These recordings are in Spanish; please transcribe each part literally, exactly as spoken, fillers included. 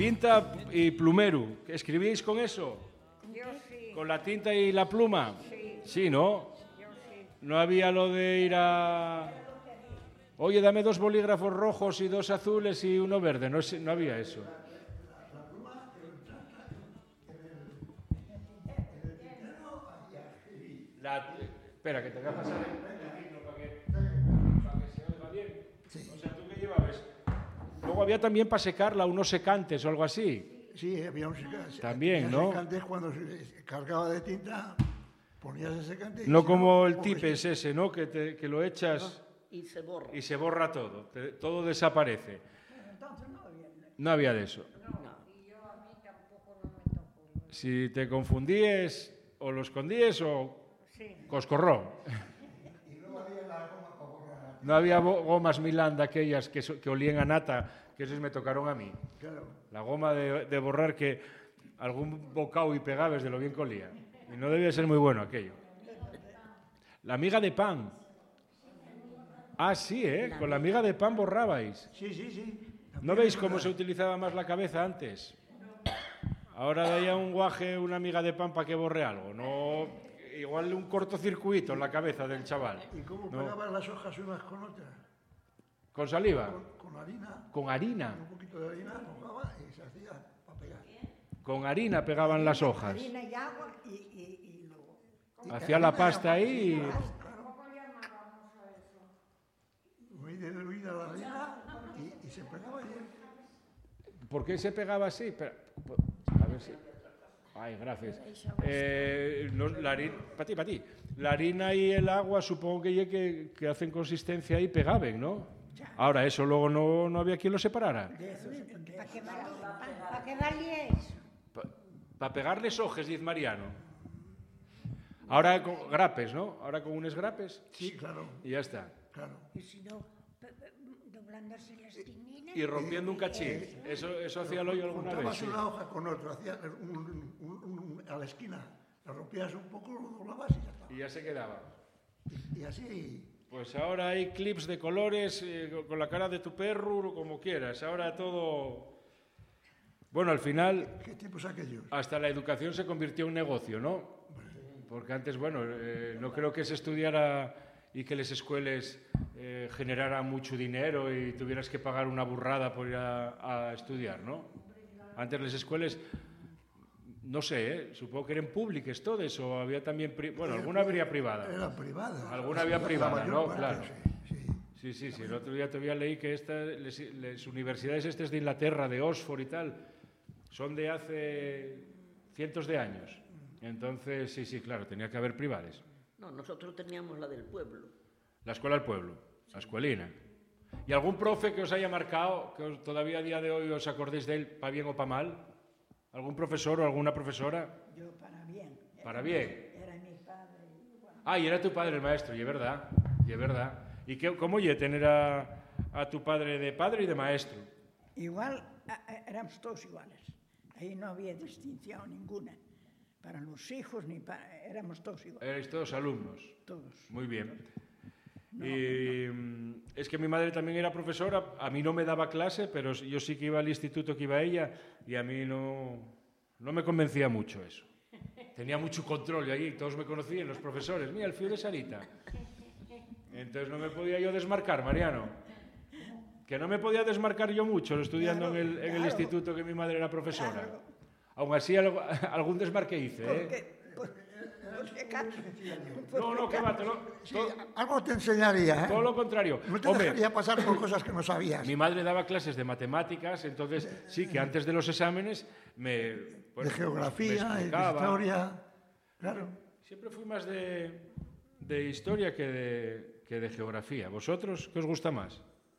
Tinta y plumero. ¿Escribíais con eso? Yo sí. ¿Con la tinta y la pluma? Sí. Sí, ¿no? Yo sí. No había lo de ir a... Oye, dame dos bolígrafos rojos y dos azules y uno verde. No, no había eso. La... Espera, que te voy a pasar el micro para que, para que se oiga bien. Sí. O sea, ¿tú qué llevabas? Luego había también para secarla unos secantes o algo así. Sí, había un secante. También, ¿no? Secantes cuando se cargaba de tinta, ponías el secante. No como no, el tipes ese, ¿no? Que, te, que lo echas y se borra. Y se borra todo. Te, todo desaparece. Entonces no había. No había de eso. No. Y yo a mí tampoco no me tocó. Si te confundíes o lo escondíes o Sí. coscorrón. Y no había la goma para borrar. No había gomas Milanda aquellas que, que olían a nata, que esos me tocaron a mí. Claro. La goma de, de borrar que algún bocado y pegabes de lo bien que olía. Y no debía ser muy bueno aquello. La miga de pan. Ah, sí, ¿eh? Con la miga de pan borrabais. Sí, sí, sí. ¿No veis cómo se utilizaba más la cabeza antes? Ahora daía un guaje, una miga de pan para que borre algo. No, igual un cortocircuito en la cabeza del chaval. ¿Y cómo No. pegaban las hojas unas con otras? ¿Con saliva? Con, con harina. Con harina. Un poquito de harina, mojaba y se hacía para pegar. Con harina pegaban las hojas. Harina y agua y, y, y luego. Hacía la pasta ahí y... ¿Cómo llamábamos a eso? Muy diluida la harina y, y se pegaba bien. ¿Por qué se pegaba así? Espera, a ver si... Ay, gracias. Eh, no, la harina... Para ti, para ti. La harina y el agua supongo que, que, que hacen consistencia y pegaben, ¿no? Ahora, eso luego no, no había quien lo separara. ¿Para qué valía, pa, pa valía eso? Para pa pegarles hojas, dice Mariano. Ahora con grapes, ¿no? Ahora con unos grapes. Sí, claro. Y ya está. Claro. Y si no, doblándose las tininas. Y rompiendo un cachín. Eso, eso hacía lo yo alguna vez. Juntabas Sí. una hoja con otra, hacías un, un, un, un, a la esquina, la rompías un poco, lo doblabas y ya está. Y ya se quedaba. Y, y así... Pues ahora hay clips de colores eh, con la cara de tu perro, como quieras. Ahora todo... Bueno, al final... ¿Qué tiempos aquellos? Hasta la educación se convirtió en negocio, ¿no? Porque antes, bueno, eh, no creo que se estudiara y que las escuelas eh, generaran mucho dinero y tuvieras que pagar una burrada por ir a, a estudiar, ¿no? Antes las escuelas... No sé, ¿eh? Supongo que eran públicas todas o había también... Pri... Bueno, alguna habría privada. Era privada. Alguna había privada, ¿no? Parte, Claro. Sí, sí. Sí, sí, sí. El otro día todavía leí que estas, las universidades estas de Inglaterra, de Oxford y tal, son de hace cientos de años. Entonces, sí, sí, claro, tenía que haber privadas. No, nosotros teníamos la del pueblo. La escuela del pueblo, la escuelina. ¿Y algún profe que os haya marcado, que os, todavía a día de hoy os acordéis de él, para bien o para mal? ¿Algún profesor o alguna profesora? Yo para bien. Para era bien. Mi, era mi padre. Bueno. Ah, y era tu padre el maestro, y es verdad, y es verdad. ¿Y qué, cómo oye tener a, a tu padre de padre y de maestro? Igual, a, a, éramos todos iguales. Ahí no había distinción ninguna. Para los hijos, ni para... Éramos todos iguales. Erais todos alumnos. Todos. Muy bien. No, y no. Es que mi madre también era profesora, a mí no me daba clase, pero yo sí que iba al instituto que iba ella y a mí no, no me convencía mucho eso. Tenía mucho control y ahí todos me conocían, los profesores. Mira, el fío de Sarita. Entonces no me podía yo desmarcar, Mariano. Que no me podía desmarcar yo mucho estudiando Claro, en, el, en el claro. instituto que mi madre era profesora. Claro. Aún así, algo, algún desmarque hice, ¿eh? Porque, pues, por si acaso, No, no, que va, te lo- Sí, todo, algo te enseñaría, ¿eh? todo lo contrario. No te Hombre, dejaría pasar por cosas que no sabías. mi madre daba clases de matemáticas, entonces sí que antes de los exámenes me... bueno, De geografía, me y de explicaba. historia. Claro. Siempre fui más de, de historia que de, que de geografía. ¿Vosotros qué os gusta más?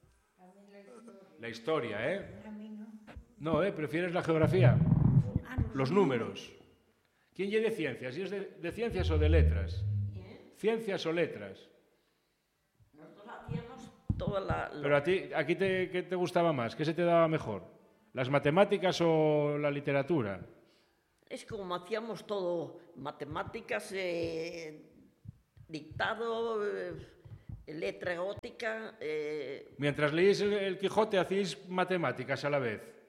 La historia, ¿eh? a mí no. No, ¿eh? ¿Prefieres la geografía? Ah, no. Los números. ¿Quién lleve de ciencias? ¿Y es de, de ciencias o de letras? ¿Ciencias o letras? Nosotros hacíamos toda la... la- Pero a ti, ¿aquí te, qué te gustaba más? ¿Qué se te daba mejor? ¿Las matemáticas o la literatura? Es como hacíamos todo, matemáticas, eh, dictado, eh, letra gótica, eh, Mientras leíais el, el Quijote, hacíais matemáticas a la vez.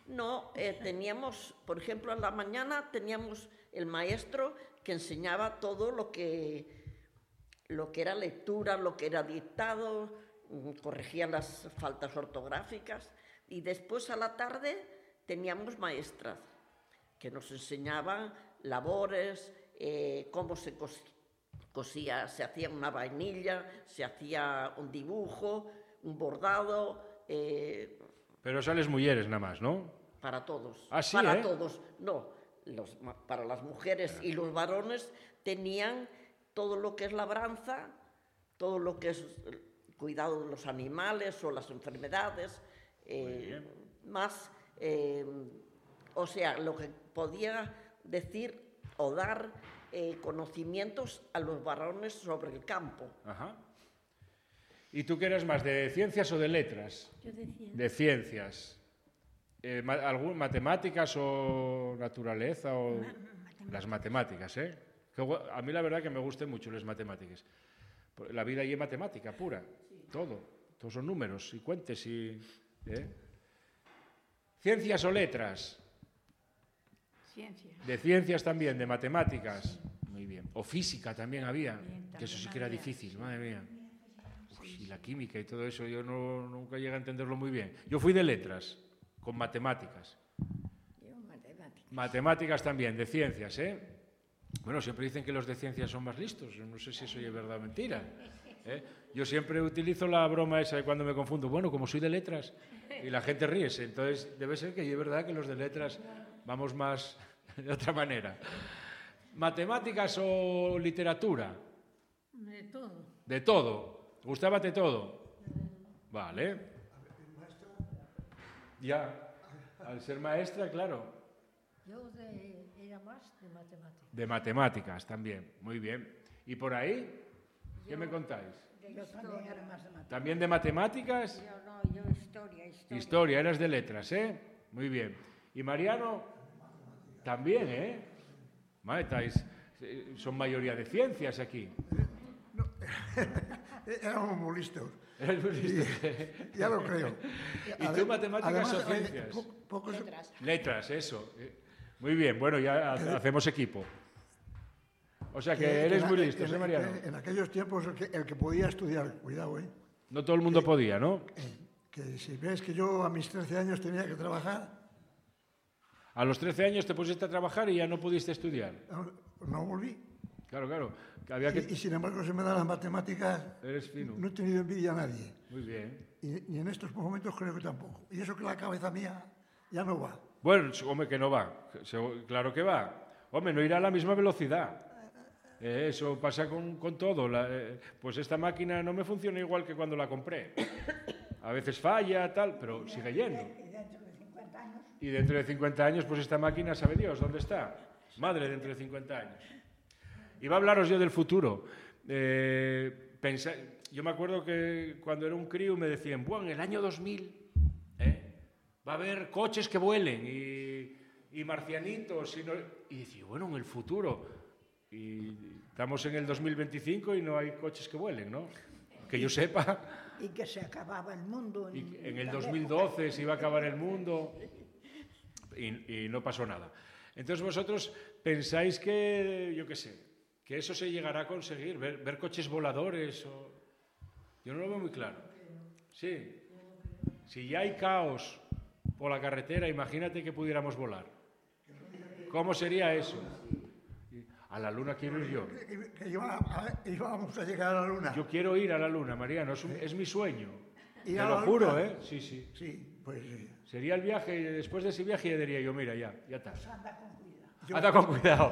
No, eh, teníamos, por ejemplo, a la mañana teníamos el maestro que enseñaba todo lo que, lo que era lectura, lo que era dictado, corregía las faltas ortográficas, y después a la tarde teníamos maestras que nos enseñaban labores, eh, cómo se cos, cosía, se hacía una vainilla, se hacía un dibujo, un bordado. Eh, Pero sales mujeres nada más, ¿no? Para todos. Ah, sí, para ¿eh? todos. No, los, para las mujeres y los varones tenían todo lo que es labranza, todo lo que es cuidado de los animales o las enfermedades, eh, más, eh, o sea, lo que podía decir o dar eh, conocimientos a los varones sobre el campo. Ajá. ¿Y tú qué eras más, de ciencias o de letras? Yo de ciencias. De ciencias. Eh, ma algún, ¿Matemáticas o naturaleza? O... Ma matemáticas. Las matemáticas, ¿eh? Que, a mí la verdad que me gustan mucho las matemáticas. La vida allí es matemática pura, sí. Todo. Todos son números y cuentes y... ¿eh? ¿Ciencias o letras? Ciencias. De ciencias también, de matemáticas. Muy bien. O física también había, Bien, que eso sí también que era había, difícil, sí. madre mía. Uy, y la química y todo eso, yo no, nunca llegué a entenderlo muy bien. Yo fui de letras, con matemáticas. Yo matemáticas. Matemáticas también, de ciencias, ¿eh? Bueno, siempre dicen que los de ciencias son más listos. Yo no sé si eso es verdad o mentira. ¿eh? Yo siempre utilizo la broma esa de cuando me confundo. Bueno, como soy de letras, y la gente ríese. Entonces, debe ser que es verdad que los de letras vamos más de otra manera. ¿Matemáticas o literatura? De todo. De todo. ¿Gustábate todo? Vale. Ya. Al ser maestra, claro. Yo de, era más de matemáticas. De matemáticas también. Muy bien. ¿Y por ahí? ¿Qué Yo, me contáis? De Yo también historia. era más de matemáticas. ¿También de matemáticas? Yo no, yo historia, historia. Historia, eras de letras, ¿eh? Muy bien. ¿Y Mariano? También, ¿eh? Madre, estáis, son mayoría de ciencias aquí. No, éramos muy listos. Eres muy listo. Y, ya lo creo. ¿Y tú matemáticas o hay ciencias? po pocos, Letras. Letras, eso. Muy bien, bueno, ya ha- hacemos equipo. O sea que que- eres que muy en- listo, que- ¿eh, Mariano? que en aquellos tiempos el que, el que podía estudiar, cuidado, ¿eh? No todo el mundo podía, ¿no? Que si ves que yo a mis trece años tenía que trabajar, A los trece años te pusiste a trabajar y ya no pudiste estudiar. no, no volví. Claro, claro. Que había Y, y que... sin embargo se me dan las matemáticas, Eres fino. no he tenido envidia a nadie. Muy bien. Y, y en estos momentos creo que tampoco. Y eso que la cabeza mía ya no va. Bueno, hombre, que no va. Se- Claro que va. Hombre, no irá a la misma velocidad. Eh, eso pasa con, con todo. La- eh, pues esta máquina no me funciona igual que cuando la compré. A veces falla, tal, pero sigue yendo. Y dentro de cincuenta años, Y dentro de cincuenta años, pues esta máquina, sabe Dios, ¿dónde está? Madre, dentro de cincuenta años. Iba a hablaros yo del futuro. Eh, pensa- yo me acuerdo que cuando era un crío me decían, bueno, en el año dos mil ¿eh? va a haber coches que vuelen y, y marcianitos. Y, no... y decía, bueno, en el futuro. Y estamos en el dos mil veinticinco y no hay coches que vuelen, ¿no? Que yo sepa. y que se acababa el mundo. Y en, en el tal dos mil época. doce se iba a acabar el mundo y, y no pasó nada. Entonces vosotros pensáis que, yo qué sé, que eso se llegará a conseguir, ver, ver coches voladores o... Yo no lo veo muy claro. Sí. Si ya hay caos por la carretera, imagínate que pudiéramos volar. ¿Cómo sería eso? A la luna quiero ir yo. Que, que- que iba a- íbamos a llegar a la luna. Yo quiero ir a la luna, Mariano, es, un- es mi sueño. ¿Ir Te a lo la juro, luna? ¿eh? Sí, sí. Sí, pues sí. Sería el viaje, y después de ese viaje ya diría yo, mira, ya, ya está. Anda con cuidado. Anda con cuidado.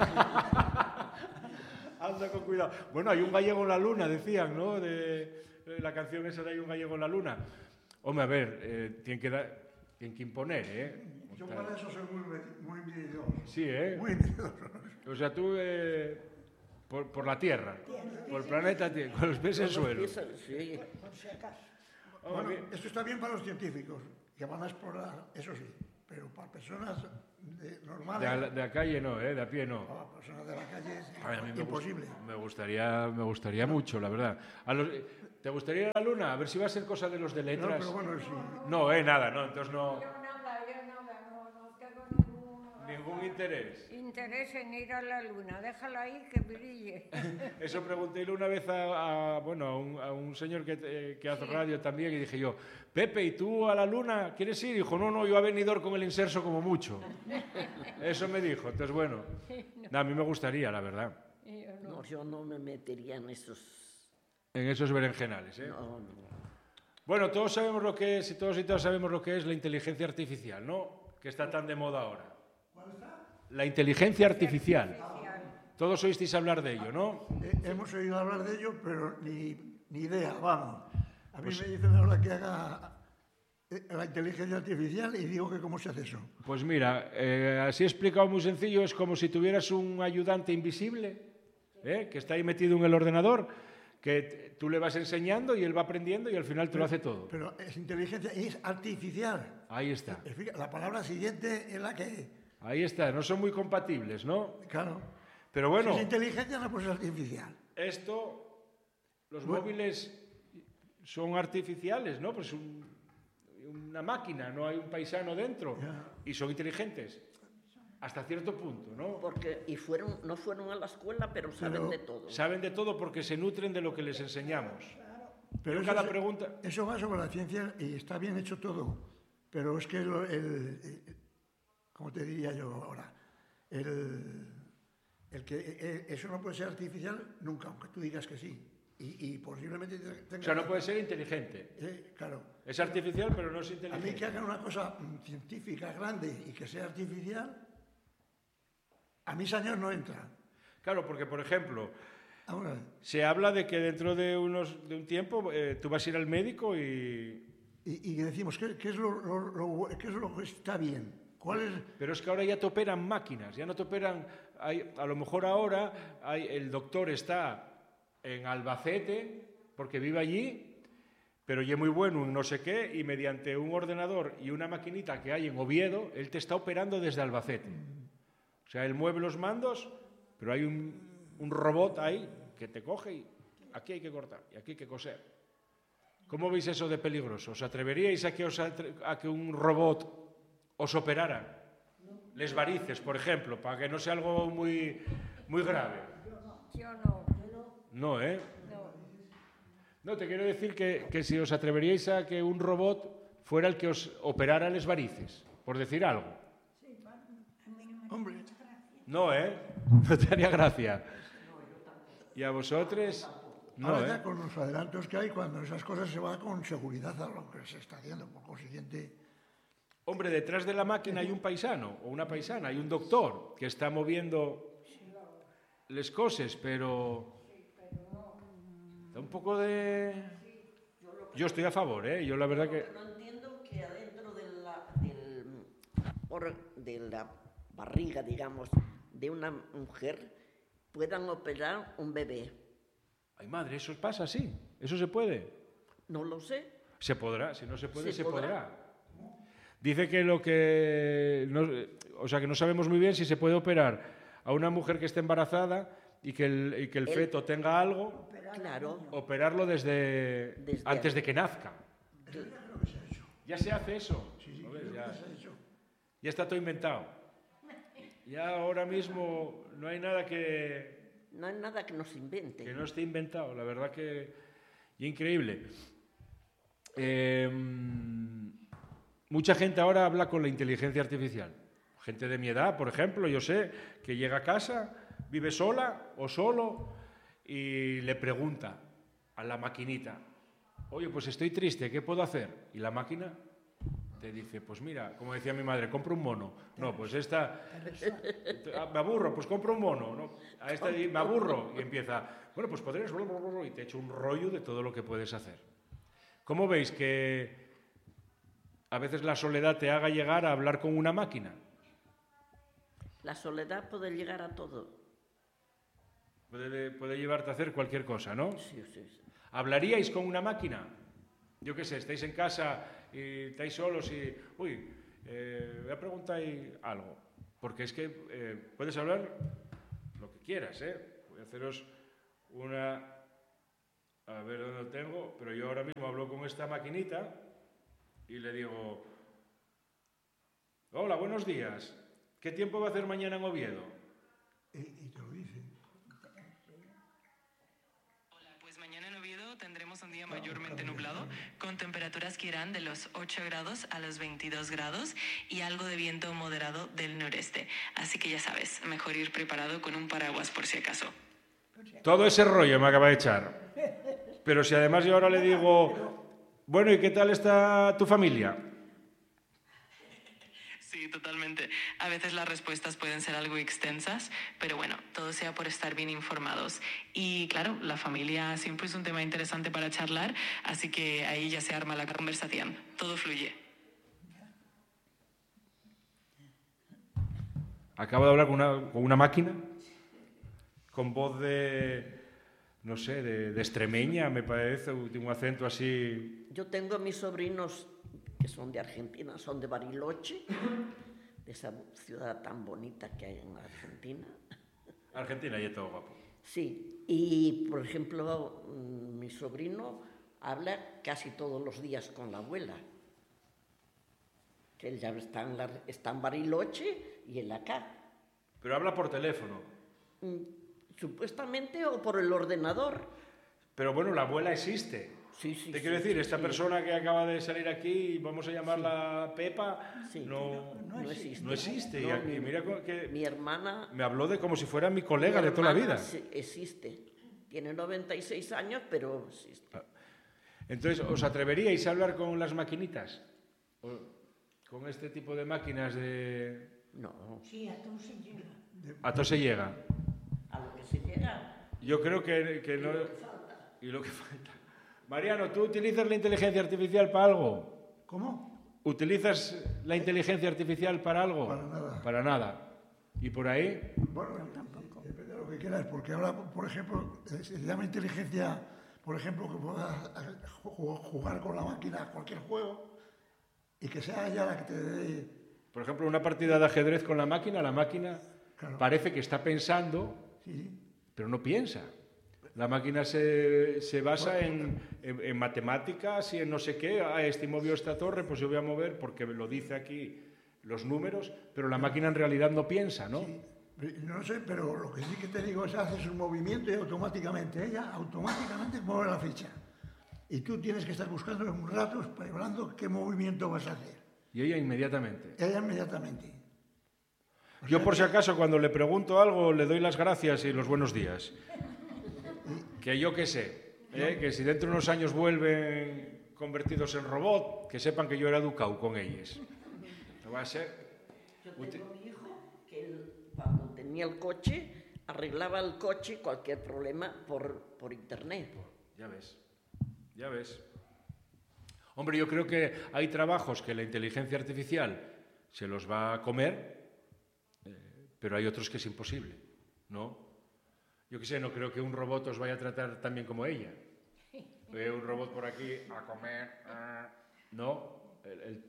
Anda con cuidado. Bueno, hay un gallego en la luna, decían, ¿no? De, de la canción esa de Hay un gallego en la luna. Hombre, a ver, eh, tienen, que dar, tienen que imponer, ¿eh? Yo para eso soy muy, muy envidioso. Sí, ¿eh? Muy envidioso. O sea, tú eh, por, por la Tierra, por el planeta Tierra, con los pies en el suelo. Sí. Por si acaso. Hombre, Bueno, bien. esto está bien para los científicos, que van a explorar, eso sí, pero para personas de- de, normales, a la- de la calle no, ¿eh? De a pie no. para personas de la calle, es A ver, a mí me imposible. gust- me gustaría, me gustaría mucho, la verdad. A los- ¿Te gustaría ir a la luna? A ver si va a ser cosa de los de No, letras. pero bueno, sí. No, eh, nada, no, entonces no. Yo no, yo no interés? Interés en ir a la luna, déjala ahí que brille. Eso preguntéle una vez a, a, bueno, a, un, a un señor que, eh, que hace Sí. radio también, y dije yo, Pepe, ¿y tú a la luna quieres ir? Y dijo, no, no, yo a Benidorm con el inserso como mucho. Eso me dijo. Entonces, bueno, no, a mí me gustaría, la verdad, Y yo no. No, yo no me metería en esos... en esos berenjenales, ¿eh? No, no. Bueno, todos sabemos lo que es, y todos y todas sabemos lo que es la inteligencia artificial, ¿no? Que está tan de moda ahora. La inteligencia artificial. Todos oísteis hablar de ello, ¿no? Eh, hemos oído hablar de ello, pero ni, ni idea, vamos. A mí Pues- me dicen ahora que haga eh, la inteligencia artificial y digo que cómo se hace eso. Pues mira, eh, así explicado muy sencillo, es como si tuvieras un ayudante invisible, ¿eh? Que está ahí metido en el ordenador, que t- tú le vas enseñando y él va aprendiendo y al final te lo hace todo. Pero es inteligencia y es artificial. Ahí está, Explica, la palabra siguiente es la que... ahí está, no son muy compatibles, ¿no? Claro. Pero bueno, Si es inteligencia, no puede ser artificial. esto, los Bueno. móviles son artificiales, ¿no? Pues un- una máquina, no hay un paisano dentro Ya. y son inteligentes, hasta cierto punto, ¿no? Porque, y fueron, no fueron a la escuela, pero saben Pero de todo. Saben de todo porque se nutren de lo que les enseñamos. Pero Yo eso, cada se- pregunta... eso va sobre la ciencia y está bien hecho todo. Pero es que lo- el, el- ¿cómo te diría yo ahora? El, el que eh, eso no puede ser artificial nunca, aunque tú digas que sí. Y, y posiblemente te- tenga... O sea, no puede ser inteligente. Eh, claro. Es artificial, pero no es A mí que inteligente. hagan una cosa mm, científica grande y que sea artificial, a mis años no entra. Claro, porque, por ejemplo, Ahora, se habla de que dentro de, unos, de un tiempo eh, tú vas a ir al médico y... y, y decimos, ¿qué, qué es lo, lo- lo- qué es lo que está bien? ¿Cuál es...? Pero es que ahora ya te operan máquinas, ya no te operan... Hay, a lo mejor ahora hay, el doctor está en Albacete, porque vive allí, pero ya muy bueno, un no sé qué, y mediante un ordenador y una maquinita que hay en Oviedo, él te está operando desde Albacete. O sea, él mueve los mandos, pero hay un, un robot ahí que te coge y aquí hay que cortar y aquí hay que coser. ¿Cómo veis eso de peligroso? ¿Os atreveríais a que, os atre- a que un robot os operara? Les varices, por ejemplo, para que no sea algo muy, muy grave. Yo no. No, ¿eh? No. No, te quiero decir que, que si os atreveríais a que un robot fuera el que os operara les varices, por decir algo. Hombre, No, ¿eh? No te haría gracia. ¿Y a vosotros? No, ahora ya ¿eh? con los adelantos que hay, cuando esas cosas se va con seguridad a lo que se está haciendo, por consiguiente... Hombre, detrás de la máquina hay un paisano o una paisana, hay un doctor que está moviendo les cosas, pero da un poco de... Yo estoy a favor, ¿eh? Yo la verdad que... No entiendo que adentro de la, del, or- de la barriga, digamos, de una mujer puedan operar un bebé. Ay, madre, eso pasa así. Eso se puede. No lo sé. Se podrá, si no se puede, se, Se podrá. podrá. Dice que lo que... no- o sea, que no sabemos muy bien si se puede operar a una mujer que esté embarazada y que el, y que el El- feto tenga algo, Claro. operarlo desde, Desde antes ahí. de que nazca. Ya se hace eso. ¿Lo ves? Ya, ya está todo inventado. Ya ahora mismo no hay nada que, No hay nada que nos invente. que no esté inventado. La verdad que... y increíble. Eh, mucha gente ahora habla con la inteligencia artificial. Gente de mi edad, por ejemplo, yo sé, que llega a casa, vive sola o solo y le pregunta a la maquinita, oye, pues estoy triste, ¿qué puedo hacer? Y la máquina te dice, pues mira, como decía mi madre, compra un mono. No, pues esta... Ah, me aburro, pues compro un mono. ¿No? A esta di- me aburro y empieza, bueno, pues podrías... y te echo un rollo de todo lo que puedes hacer. ¿Cómo veis que a veces la soledad te haga llegar a hablar con una máquina? La soledad puede llegar a todo. Puede, puede llevarte a hacer cualquier cosa, ¿no? Sí, sí, sí. ¿Hablaríais con una máquina? Yo qué sé, estáis en casa y estáis solos y... Uy, eh, voy a preguntar algo. Porque es que eh, puedes hablar lo que quieras, ¿eh? Voy a haceros una... A ver dónde lo tengo, pero yo ahora mismo hablo con esta maquinita y le digo... Hola, buenos días. ¿Qué tiempo va a hacer mañana en Oviedo? Y, y te lo dice. Hola, pues mañana en Oviedo tendremos un día mayormente nublado, con temperaturas que irán de los ocho grados a los veintidós grados y algo de viento moderado del noreste. Así que ya sabes, mejor ir preparado con un paraguas por si acaso. Todo ese rollo me acaba de echar. Pero si además yo ahora le digo, bueno, ¿y qué tal está tu familia? Sí, totalmente. A veces las respuestas pueden ser algo extensas, pero bueno, todo sea por estar bien informados. Y claro, la familia siempre es un tema interesante para charlar, así que ahí ya se arma la conversación. Todo fluye. Acabo de hablar con una, con una máquina, con voz de, no sé, de, de extremeña, me parece, un acento así. Yo tengo a mis sobrinos que son de Argentina, son de Bariloche, de esa ciudad tan bonita que hay en Argentina. Argentina, y todo guapo. Sí, y por ejemplo, mi sobrino habla casi todos los días con la abuela, que él ya está en, la, está en Bariloche y él acá. Pero habla por teléfono. Supuestamente o por el ordenador. Pero bueno, la abuela existe. Sí, sí, Te quiero sí, decir, sí, esta sí. persona que acaba de salir aquí, vamos a llamarla Pepa, Sí, no, no, no existe. no existe. No, y aquí, mi- mira co- que Mi hermana... me habló de como si fuera mi colega mi de toda la hermana vida. sí existe. Tiene noventa y seis años, pero existe. Entonces, ¿os atreveríais a hablar con las maquinitas? ¿O con este tipo de máquinas de... No, Sí, a todos se llega. A todo se llega. a lo que se llega. Yo creo que, que no... Y lo que falta. Mariano, ¿tú utilizas la inteligencia artificial para algo? ¿Cómo? ¿Utilizas la inteligencia artificial para algo? Para nada. Para nada. ¿Y por ahí? Bueno, depende de lo que quieras, porque ahora, por ejemplo, eh, se llama inteligencia, por ejemplo, que puedas eh, ju- jugar con la máquina a cualquier juego y que sea ella la que te dé... Por ejemplo, una partida de ajedrez con la máquina, la máquina Claro. parece que está pensando, Sí, pero no piensa. La máquina se, se basa en, en- en matemáticas y en no sé qué. Ah, este movió esta torre, pues yo voy a mover porque lo dice aquí los números, pero la máquina en realidad no piensa, ¿no? sí. No sé, pero lo que sí que te digo es haces un movimiento y automáticamente ella automáticamente mueve la ficha. Y tú tienes que estar buscando en un rato, esperando qué movimiento vas a hacer. Y ella inmediatamente. Ella inmediatamente. Yo por si acaso cuando le pregunto algo le doy las gracias y los buenos días. Que yo qué sé, ¿eh? Que si dentro de unos años vuelven convertidos en robot, que sepan que yo era educado con ellos. No va a ser... Yo tengo un hijo que él, cuando tenía el coche, arreglaba el coche, cualquier problema, por, por internet. Ya ves, ya ves. Hombre, yo creo que hay trabajos que la inteligencia artificial se los va a comer, eh, pero hay otros que es imposible, ¿no? Yo qué sé, no creo que un robot os vaya a tratar tan bien como ella. Veo un robot por aquí a comer, ah, no. El, el-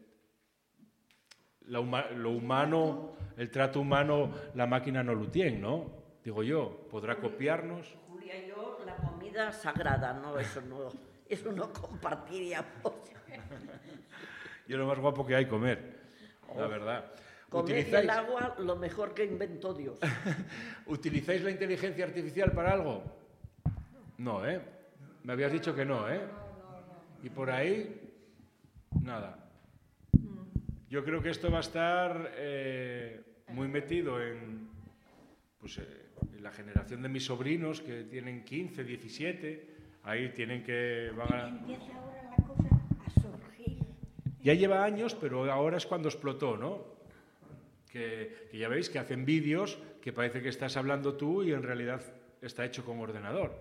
la huma- lo humano, el trato humano, la máquina no lo tiene, ¿no? Digo yo, podrá copiarnos. Julia y yo, la comida sagrada, no, eso no, eso no compartiríamos. Y es lo más guapo que hay comer, la verdad. Comer y ¿Utilizáis, el agua, lo mejor que inventó Dios. ¿Utilizáis la inteligencia artificial para algo? No, ¿eh? Me habías dicho que no, ¿eh? Y por ahí, nada. Yo creo que esto va a estar eh, muy metido en, pues, eh, en la generación de mis sobrinos que tienen quince, diecisiete. Ahí tienen que... Van a... Empieza ahora la cosa a surgir. Ya lleva años, pero ahora es cuando explotó, ¿no? Que, que ya veis que hacen vídeos que parece que estás hablando tú y en realidad está hecho con ordenador.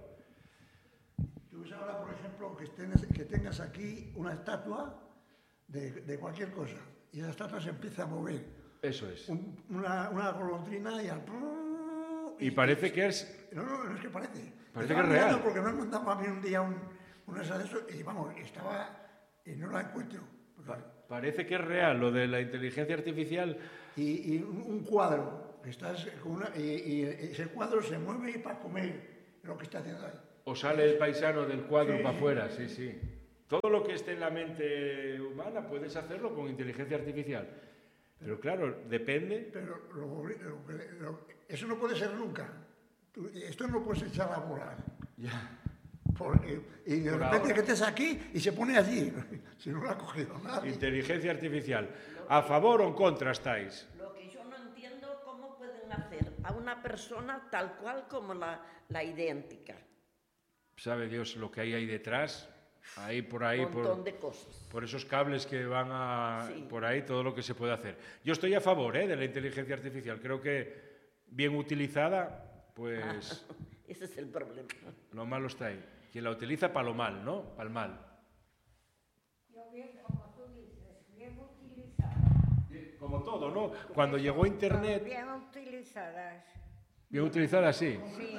Tú ves ahora, por ejemplo, que, tengas, que tengas aquí una estatua de, de cualquier cosa y esa estatua se empieza a mover. Eso es. Un- una, una golondrina y al... Y parece que es... No, no, no es que parece. Parece Estaba que es real. mirando porque me han mandado a mí un día un, una esa de eso y vamos, estaba... y no la encuentro. pa- Parece que es real lo de la inteligencia artificial. Y, y un, un cuadro, que estás con una, y, y ese cuadro se mueve para comer lo que está haciendo ahí. O sale el paisano del cuadro Sí. para afuera, sí, sí. Todo lo que esté en la mente humana puedes hacerlo con inteligencia artificial. Pero claro, depende... Pero lo- lo- lo- eso no puede ser nunca. Tú- esto no lo puedes echar a volar. Ya. Porque- y de Por repente ahora. que estés aquí y se pone allí. Si no lo ha cogido nadie. Inteligencia artificial. ¿A favor o en contra estáis? Lo que yo no entiendo, cómo pueden hacer a una persona tal cual como la, la idéntica. Sabe Dios lo que hay ahí detrás, ahí por ahí, Un montón por, de cosas. por esos cables que van a... Sí. por ahí, todo lo que se puede hacer. Yo estoy a favor ¿eh? de la inteligencia artificial. Creo que bien utilizada, pues Ese es el problema. lo malo está ahí. Quien la utiliza para lo mal, ¿no? Para el mal. Yo bien, como tú dices, bien utilizadas. Como todo, ¿no? Cuando llegó Internet... Bien utilizadas. Bien utilizada, sí. Sí.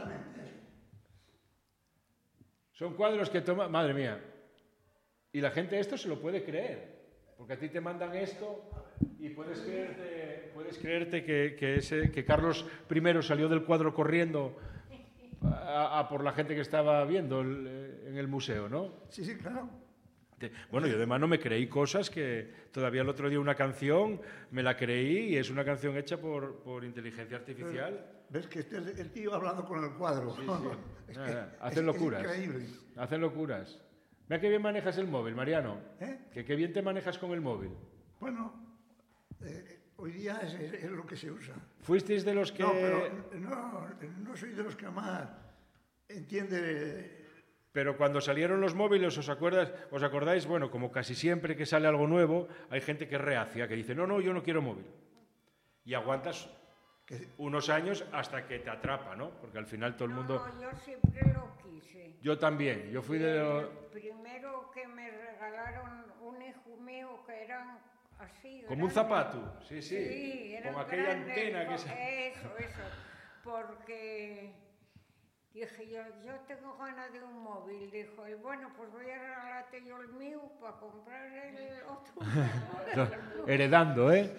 Son cuadros que toma... Madre mía. Y la gente esto se lo puede creer. Porque a ti te mandan esto y puedes creerte, puedes creerte que, que, ese, que Carlos primero salió del cuadro corriendo a, a por la gente que estaba viendo el, eh, en el museo, ¿no? Sí, sí, claro. Te- Bueno, yo además no me creí cosas que todavía el otro día una canción me la creí y es una canción hecha por, por inteligencia artificial. ¿Ves que este es el tío hablando con el cuadro? Es que Nada, es- hacen es locuras. increíble. Hacen locuras. Mira qué bien manejas el móvil, Mariano. ¿Eh? Que qué bien te manejas con el móvil. Bueno, eh, hoy día es, es- es lo que se usa. ¿Fuisteis de los que...? No, pero no, no soy de los que más entiende. Pero cuando salieron los móviles, ¿os acuerdas, os acordáis? Bueno, como casi siempre que sale algo nuevo, hay gente que es reacia, que dice, no, no, yo no quiero móvil. Y aguantas Que, unos años hasta que te atrapa, ¿no? Porque al final todo el mundo... No, yo siempre lo quise. Yo también, yo fui de... El lo- primero que me regalaron un hijo mío que eran así. Como un grandes. zapato, sí, sí. Sí, eran con aquella grandes, antena que... con- se- Eso, eso. Porque dije yo, yo tengo ganas de un móvil. Dijo él, bueno, pues voy a regalarte yo el mío para comprar el otro. Heredando, ¿eh?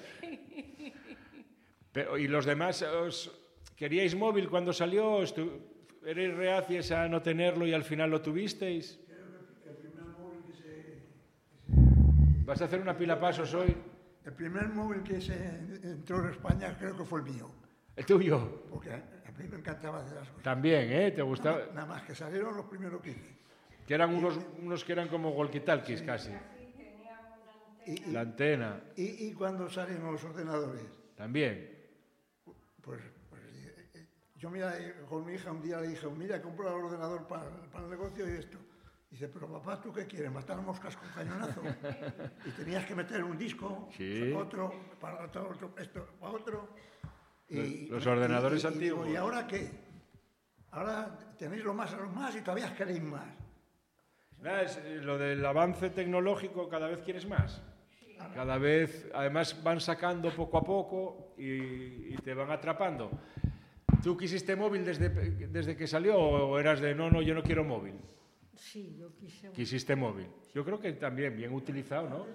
Pero, ¿y los demás os queríais móvil cuando salió? Estu- ¿Erais reacias a no tenerlo y al final lo tuvisteis? el primer móvil que se, ¿Vas a hacer una pila pasos hoy? el primer móvil que se entró en España creo que fue el mío. ¿El tuyo? Porque a mí me encantaba hacer las cosas. También, ¿eh? ¿Te gustaba? Nada más que salieron los primeros que hice. Que eran unos, unos que eran como walkie-talkies casi. Y, y- La antena, y- y cuando salen los ordenadores, también. pues, pues, eh, eh, yo mira, eh, con mi hija un día le dije, mira, compro el ordenador para, para el negocio y esto. Dice, pero papá, ¿tú qué quieres? ¿Matar moscas con cañonazo? Y tenías que meter un disco, Sí. otro, para otro, otro, esto, para otro. Y, Los- los ordenadores y- y- y digo, antiguos. ¿y ahora qué? Ahora tenéis lo más, lo más y todavía queréis más. Nada, es, eh, lo del avance tecnológico cada vez quieres más. Cada vez, además van sacando poco a poco y, y te van atrapando. ¿Tú quisiste móvil desde, desde que salió o eras de no, no, yo no quiero móvil? Sí, yo quise un Quisiste móvil. Yo creo que también bien utilizado, ¿no?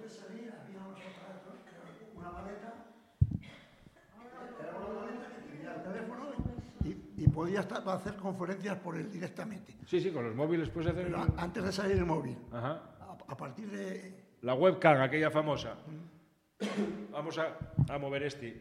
Una maleta, era una maleta que tenía el teléfono y, y podía estar- hacer conferencias por él directamente. Sí, sí, con los móviles puedes hacer... Pero a- antes de salir el móvil, Ajá. a, a partir de... La webcam, aquella famosa. Vamos a, a mover este.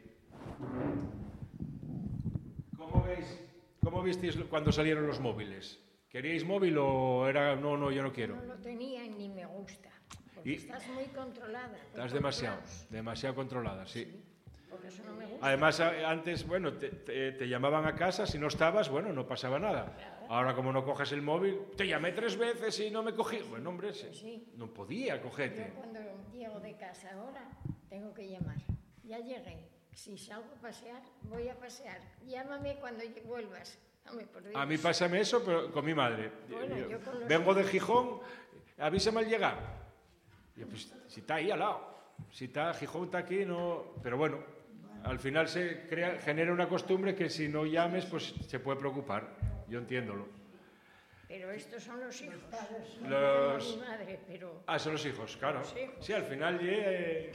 ¿Cómo veis? ¿Cómo visteis cuando salieron los móviles? ¿Queríais móvil o era no, no, yo no quiero? No lo tenía y ni me gusta. Porque Y- estás muy controlada. por Estás todos demasiado, lados. demasiado controlada, sí. Por eso no me gusta. Además, a- antes, bueno, te, te- te llamaban a casa, si no estabas, bueno, no pasaba nada. Ahora, como no coges el móvil, te llamé tres veces y no me cogí. Bueno, hombre, se- Sí. no podía Yo cogerte. cuando llego de casa ahora tengo que llamar. Ya llegué. Si salgo a pasear, voy a pasear. Llámame cuando lle- vuelvas. Dame, por Dios. A mí pásame eso, pero con mi madre. Bueno, Yo- yo con los vengo de Gijón, avísame al llegar. Yo, pues, si está ahí al lado, si está Gijón está aquí, no. Pero bueno, al final se crea, genera una costumbre que si no llames, pues se puede preocupar. Yo entiéndolo. Pero estos son los hijos. Los- Mi madre, pero Ah, son los hijos, claro. Los hijos. Sí, al final. eh,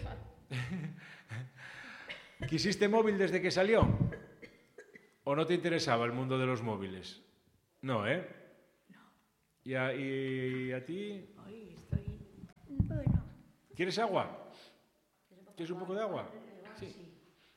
¿Quisiste móvil desde que salió? ¿O no te interesaba el mundo de los móviles? No, ¿eh? ¿Y a, y a ti? hoy estoy... Bueno, ¿Quieres agua? ¿Quieres un poco de agua? Sí.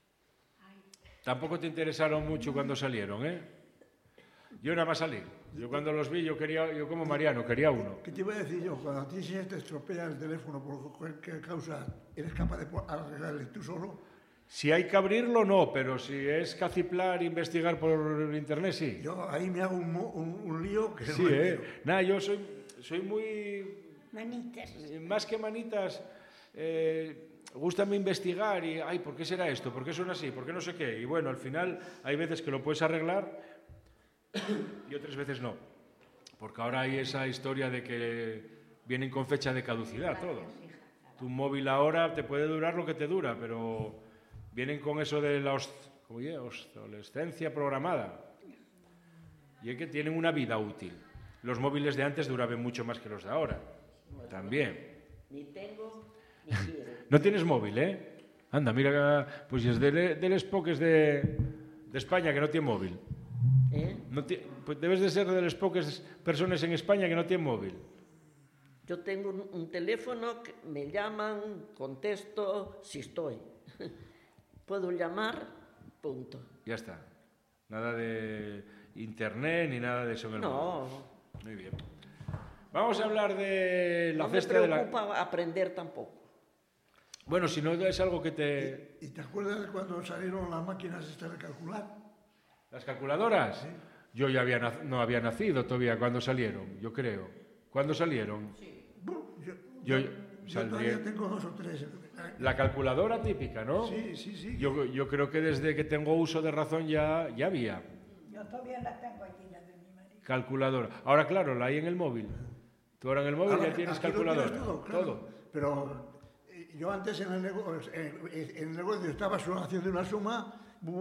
Tampoco te interesaron mucho cuando salieron, ¿eh? Yo nada más salí. Yo cuando los vi, yo quería, yo como Mariano, quería uno. ¿Qué te iba a decir yo? Cuando a ti se te estropea el teléfono por cualquier causa, ¿eres capaz de arreglarle tú solo? Si hay que abrirlo, no, pero si es caciplar, investigar por internet, sí. Yo ahí me hago un, un, un lío que Sí, no ¿eh? entiendo. Nada, yo soy, soy muy... Manitas. Más que manitas, eh, gústame investigar y, ay, ¿por qué será esto? ¿Por qué suena así? ¿Por qué no sé qué? Y bueno, al final hay veces que lo puedes arreglar y otras veces no. Porque ahora hay esa historia de que vienen con fecha de caducidad todo. Tu móvil ahora te puede durar lo que te dura, pero vienen con eso de la obsolescencia programada. Y es que tienen una vida útil. Los móviles de antes duraban mucho más que los de ahora. También. Ni tengo, ni quiero. No tienes móvil, ¿eh? Anda, mira, pues es de, de los poques de, de España que no tiene móvil. ¿Eh? No ti, pues debes de ser de las pocas personas en España que no tienen móvil. Yo tengo un, un teléfono que me llaman, contesto, si estoy. Puedo llamar, punto. Ya está. Nada de internet ni nada de eso en el No, móvil. Muy bien. Vamos a hablar de la no me cesta de la... preocupa aprender tampoco. Bueno, si no es algo que te... ¿Y te acuerdas de cuando salieron las máquinas estas de calcular? ¿Las calculadoras? Sí. Yo ya había nac... no había nacido todavía cuando salieron, yo creo. ¿Cuándo salieron? Sí. Bueno, yo, yo, yo, yo todavía tengo dos o tres. La calculadora típica, ¿no? Sí, sí, sí. Yo, yo creo que desde que tengo uso de razón ya, ya había. Yo todavía la tengo aquí, la de mi marido. Calculadora. Ahora, claro, la hay en el móvil. Tú ahora en el móvil ahora, ya tienes aquí calculadora. Lo tienes todo, claro. Todo. Pero eh, yo antes en el, negocio, en, en el negocio estaba haciendo una suma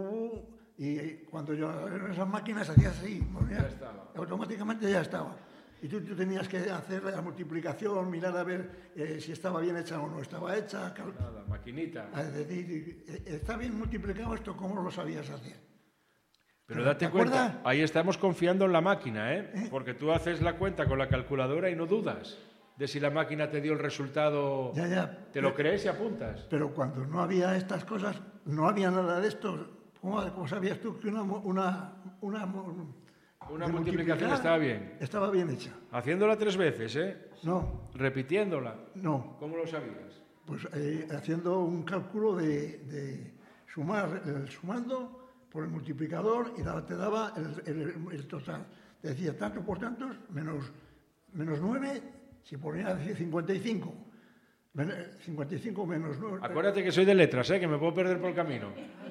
y cuando yo en esas máquinas hacías así, ya, ya estaba. Automáticamente ya estaba. Y tú, tú tenías que hacer la multiplicación, mirar a ver eh, si estaba bien hecha o no estaba hecha. Nada, maquinita. Es decir, ¿está bien multiplicado esto? ¿Cómo lo sabías hacer? Pero date cuenta, ahí estamos confiando en la máquina, ¿eh? ¿eh? Porque tú haces la cuenta con la calculadora y no dudas de si la máquina te dio el resultado. Ya, ya. Te pero, lo crees y apuntas. Pero cuando no había estas cosas, no había nada de esto. ¿Cómo, cómo sabías tú que una... una, una Una multiplicación estaba bien. Estaba bien hecha. Haciéndola tres veces, ¿eh? No. Repitiéndola. No. ¿Cómo lo sabías? Pues eh, haciendo un cálculo de, de sumar, el sumando por el multiplicador y daba, te daba el, el, el total. Te decía tanto por tantos, menos, menos nueve, si ponía cincuenta y cinco. cincuenta y cinco menos nueve. Acuérdate que soy de letras, ¿eh? Que me puedo perder por el camino.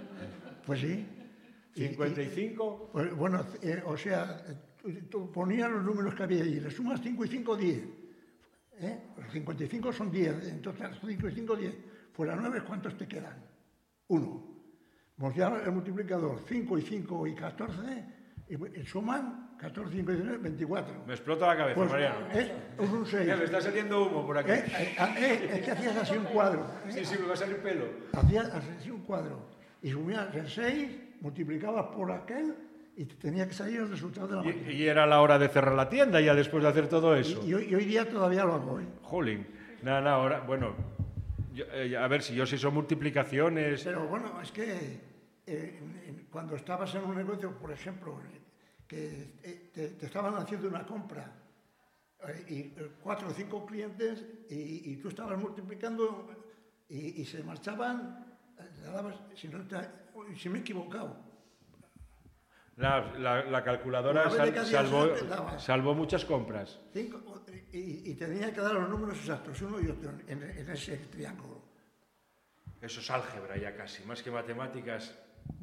Pues sí. cincuenta y cinco. Y, y, pues, bueno, eh, o sea, tú, tú ponías los números que había ahí, le sumas cinco y cinco, diez. ¿Eh? Los cincuenta y cinco son diez, entonces cinco y cinco, diez. Fuera nueve, ¿cuántos te quedan? uno. Multiplicar el multiplicador, cinco y cinco y catorce, y, y suman catorce, cinco y diecinueve, veinticuatro. Me explota la cabeza, pues, Mariano. ¿eh? Es un seis. Ya, me está saliendo humo por aquí. ¿Eh? Eh, eh, es que hacías así un cuadro. ¿eh? Sí, sí, me va a salir pelo. Hacías así un cuadro. Y sumías el seis, multiplicabas por aquel y te tenía que salir el resultado de la máquina. Y, y era la hora de cerrar la tienda ya después de hacer todo eso. Y, y, hoy, y hoy día todavía lo hago. ¿eh? Jolín. Nada, nada, ahora, bueno, yo, eh, a ver si yo si son multiplicaciones. Pero bueno, es que eh, cuando estabas en un negocio, por ejemplo, que eh, te, te estaban haciendo una compra eh, y eh, cuatro o cinco clientes y, y tú estabas multiplicando y, y se marchaban, le dabas, si, no te, si me he equivocado. La, la, la calculadora sal, salvó, salvó muchas compras. Cinco, y, y tenía que dar los números exactos, uno y otro, en, en ese triángulo. Eso es álgebra ya casi, más que matemáticas.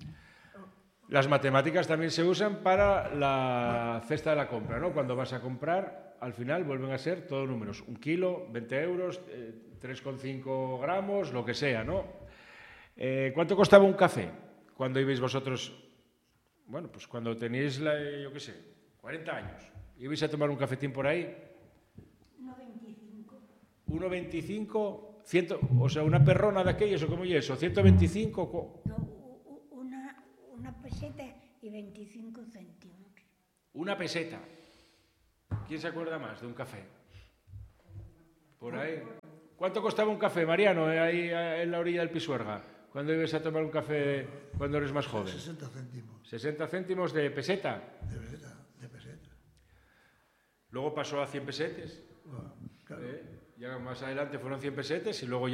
Las matemáticas también se usan para la cesta de la compra, ¿no? Cuando vas a comprar, al final vuelven a ser todos números. Un kilo, veinte euros, eh, tres coma cinco gramos, lo que sea, ¿no? Eh, ¿Cuánto costaba un café cuando ibais vosotros? Bueno, pues cuando teníais, la, yo qué sé, cuarenta años. ¿Ibais a tomar un cafetín por ahí? uno veinticinco. uno veinticinco, o sea, una perrona de aquellos, o como y eso, ciento veinticinco. No, una, una peseta y veinticinco céntimos. Una peseta. ¿Quién se acuerda más de un café? Por ahí. ¿Cuánto costaba un café, Mariano, ahí en la orilla del Pisuerga? ¿Cuándo ibas a tomar un café cuando eres más joven? sesenta céntimos. sesenta céntimos de peseta. De peseta, de peseta. Luego pasó a cien pesetes. Bueno, claro. ¿eh? Ya más adelante fueron cien pesetes y luego